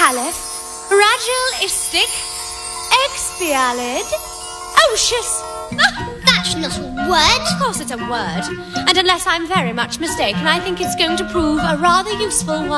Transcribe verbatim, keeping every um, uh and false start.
Caliph, Rajul Istik, Expialid, Oceus. That's not a word. Of course it's a word. And unless I'm very much mistaken, I think it's going to prove a rather useful one.